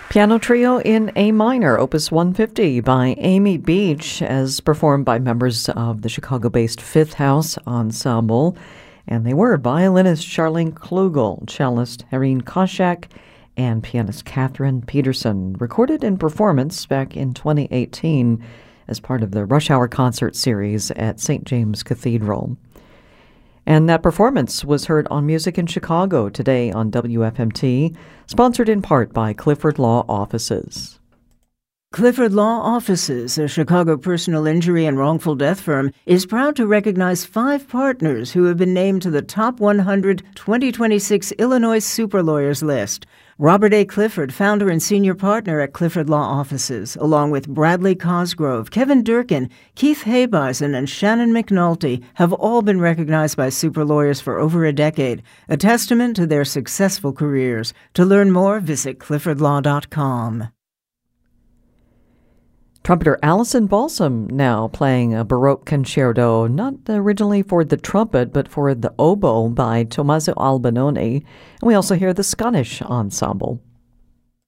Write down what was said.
Piano Trio in A minor, Opus 150 by Amy Beach, as performed by members of the Chicago-based Fifth House Ensemble. And they were violinist Charlene Klugel, cellist Irene Koshak, and pianist Catherine Peterson, recorded in performance back in 2018 as part of the Rush Hour concert series at St. James Cathedral. And that performance was heard on Music in Chicago today on WFMT, sponsored in part by Clifford Law Offices. Clifford Law Offices, a Chicago personal injury and wrongful death firm, is proud to recognize 5 partners who have been named to the Top 100 2026 Illinois Super Lawyers list. Robert A. Clifford, founder and senior partner at Clifford Law Offices, along with Bradley Cosgrove, Kevin Durkin, Keith Habeisen, and Shannon McNulty, have all been recognized by super lawyers for over a decade, a testament to their successful careers. To learn more, visit cliffordlaw.com. Trumpeter Allison Balsam now playing a Baroque concerto, not originally for the trumpet, but for the oboe by Tommaso Albinoni. And we also hear the Scottish Ensemble.